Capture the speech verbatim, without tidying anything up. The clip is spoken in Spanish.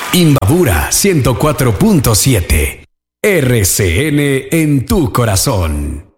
Imbabura ciento cuatro punto siete. R C N en tu corazón.